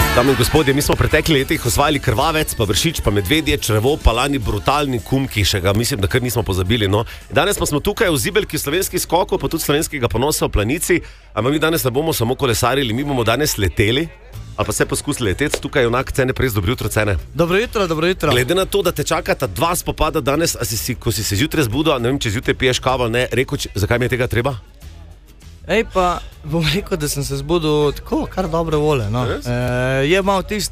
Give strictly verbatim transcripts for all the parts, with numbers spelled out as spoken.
Dame in gospodje, mi smo v preteklih letih osvajali Krvavec, pa Vršič, pa Medvedje, Črevo, pa lani brutalni Kumki, še ga mislim, da kar nismo pozabili. No. Danes pa smo tukaj v zibelki slovenskih skokov, pa tudi slovenskega ponosa v Planici, ampak mi danes ne bomo samo kolesarili, mi bomo danes leteli, ali pa se poskusili leteti. Tukaj je onak Cene Pres, dobro jutro, Cene. Dobro jutro, dobro jutro. Glede na to, da te čakata dva spopada danes, a si, si, ko si se zjutraj zbudil, ne vem, če zjutraj piješ kavo, ne, rekel, če, zakaj mi je tega treba? Ej, pa bom rekel, da sem se zbudil tako, kar dobre vole. No. Yes. E, je malo tist,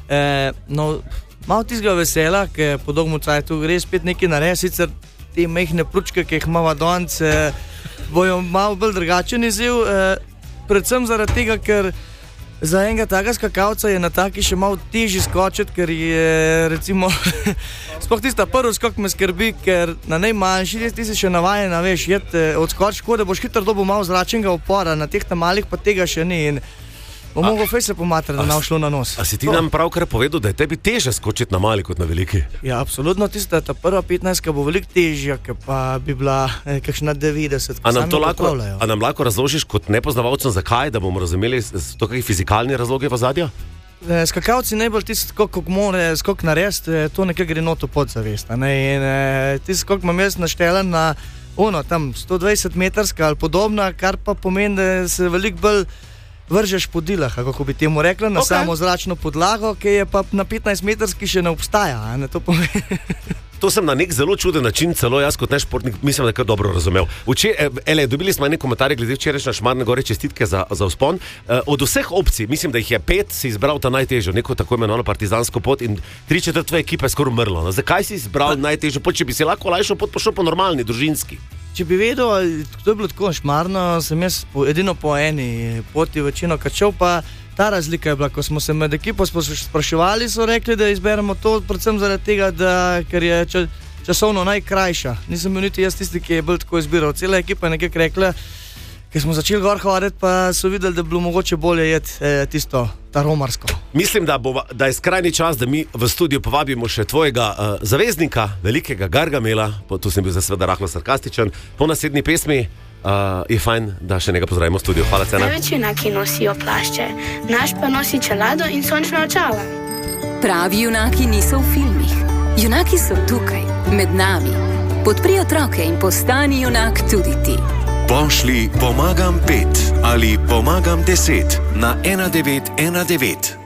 e, no, malo tistega vesela, ker po dolgmu cajtu gre spet nekaj narediti, sicer te mehne pručke, ki jih imamo danes, e, bojo malo bolj drugačen izziv, e, predvsem zaradi tega, ker za enega takega skakalca je na taki še malo težji skočiti, ker je recimo sploh tista prvi skok me skrbi, ker na najmanjši ti si še navajen, veš, jed odskoč, tako da boš hitro dobil malo zračnega upora, na teh malih pa tega še ni in bom mogel fej se pomatrati, da ne bo šlo na nos. A si ti nam pravkar povedal, da je tebi teže skočiti na mali kot na veliki? Ja, absolutno, tista ta prva petnajstka bo veliko težja, ker pa bi bila eh, kakšna devetdeset. A nam to lahko, a nam lahko razložiš kot nepoznavalcem, zakaj, da bomo razumeli to kakšni fizikalni razlogi v ozadju? Skakalci najbolj tisti skok, ko more skok narediti, to nekaj gre noto podzavest. Ne? In tisti skok imam jaz naštelen na ono, tam sto dvajset metrska ali podobna, kar pa pomeni, da se veliko bolj vržeš po dilah, kako bi temu rekla, na okay. samo zračno podlago, ki je pa na petnajst metrski še ne obstaja. Ne? To pomeni... To sem na nek zelo čuden način, celo jaz kot nešportnik, mislim, da je kar dobro razumel. Vče, ele, dobili smo nekaj komentarje glede včerajšnje Šmarne gore, čestitke za, za vzpon. Od vseh opcij, mislim, da jih je pet, si izbral ta najtežjo, neko tako imenovano partizansko pot in tri četrt tvoje ekipe je skoraj umrlo. No, zakaj si izbral pa... najtežjo pot, če bi si lahko lajšo pot pošel po normalni, družinski? Če bi vedel, to je bilo tako Šmarno, sem jaz po, edino po eni poti večino kačal, pa ta razlika je bila, ko smo se med ekipo spraševali, so rekli, da izberemo to predvsem zaradi tega, da, ker je ča, časovno najkrajša. Nisem bil niti jaz tisti, ki je bil tako izbiral. Cela ekipa je nekaj rekla, ker smo začeli gor hoditi, pa so videli, da bi bilo mogoče bolje jeti eh, tisto, ta romarsko. Mislim, da, bo, da je skrajni čas, da mi v studiu povabimo še tvojega uh, zaveznika, velikega Gargamela, tu sem bil za seveda rahlo sarkastičen, po naslednji pesmi. Uh, je fajn, da še nekaj pozdravimo v studiu. Hvala, Cena. Največ junaki nosijo plašče, naš pa nosi čelado in sončna očala. Pravi junaki niso v filmih. Junaki so tukaj, med nami. Podpri otroke in postani junak tudi ti. Pošli pomagam pet ali pomagam deset na ena devet ena devet.